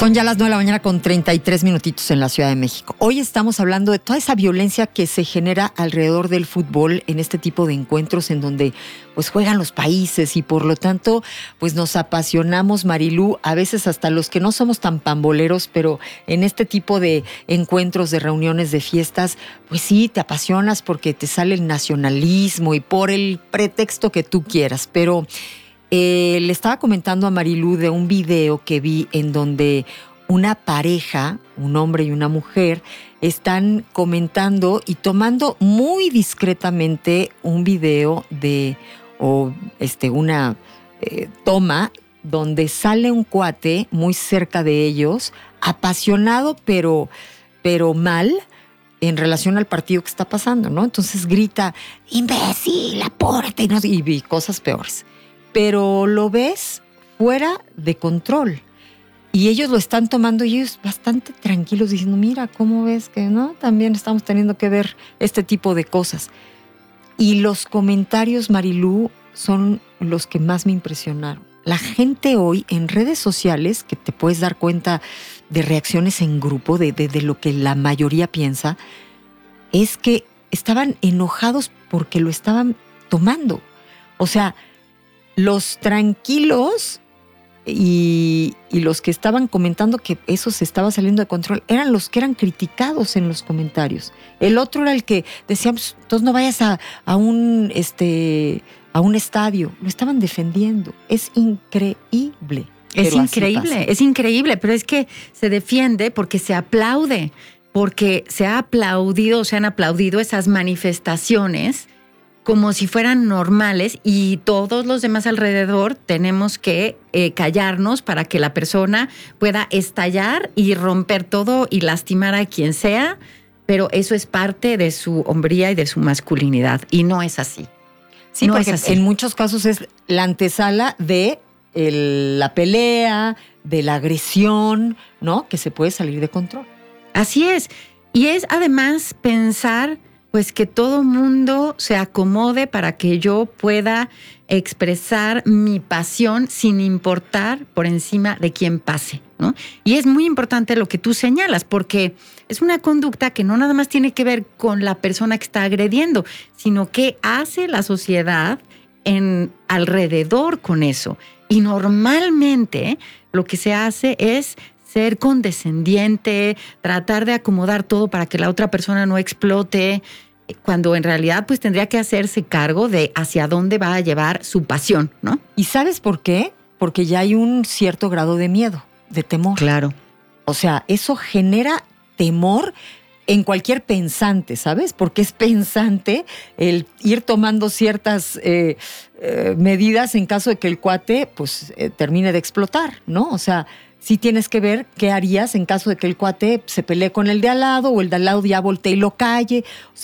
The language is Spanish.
Son ya las 9 de la mañana con 33 minutitos en la Ciudad de México. Hoy estamos hablando de toda esa violencia que se genera alrededor del fútbol en este tipo de encuentros en donde pues juegan los países y por lo tanto pues nos apasionamos, Marilú, a veces hasta los que no somos tan pamboleros, pero en este tipo de encuentros, de reuniones, de fiestas, pues sí, te apasionas porque te sale el nacionalismo y por el pretexto que tú quieras, pero... le estaba comentando a Marilú de un video que vi en donde una pareja, un hombre y una mujer, están comentando y tomando muy discretamente un video una toma donde sale un cuate muy cerca de ellos, apasionado pero mal en relación al partido que está pasando, ¿no? Entonces grita, imbécil, apórtate, y cosas peores. Pero lo ves fuera de control. Y ellos lo están tomando y ellos bastante tranquilos diciendo, mira, ¿cómo ves que no? También estamos teniendo que ver este tipo de cosas. Y los comentarios, Marilú, son los que más me impresionaron. La gente hoy en redes sociales, que te puedes dar cuenta de reacciones en grupo, de lo que la mayoría piensa, es que estaban enojados porque lo estaban tomando. O sea, los tranquilos y los que estaban comentando que eso se estaba saliendo de control eran los que eran criticados en los comentarios. El otro era el que decía, pues, entonces no vayas a un estadio. Lo estaban defendiendo. Es increíble. Es increíble, pero es que se defiende porque se aplaude, porque se han aplaudido esas manifestaciones como si fueran normales y todos los demás alrededor tenemos que callarnos para que la persona pueda estallar y romper todo y lastimar a quien sea, pero eso es parte de su hombría y de su masculinidad y no es así. Sí, no, porque en muchos casos es la antesala de la pelea, de la agresión, ¿no? Que se puede salir de control. Así es. Y es además pensar pues que todo mundo se acomode para que yo pueda expresar mi pasión sin importar por encima de quién pase, ¿no? Y es muy importante lo que tú señalas, porque es una conducta que no nada más tiene que ver con la persona que está agrediendo, sino que hace la sociedad alrededor con eso. Y normalmente lo que se hace es ser condescendiente, tratar de acomodar todo para que la otra persona no explote, cuando en realidad pues tendría que hacerse cargo de hacia dónde va a llevar su pasión, ¿no? ¿Y sabes por qué? Porque ya hay un cierto grado de miedo, de temor. Claro. O sea, eso genera temor en cualquier pensante, ¿sabes? Porque es pensante el ir tomando ciertas medidas en caso de que el cuate pues termine de explotar, ¿no? O sea, sí tienes que ver qué harías en caso de que el cuate se pelee con el de al lado o el de al lado ya voltee y lo calle. O sea,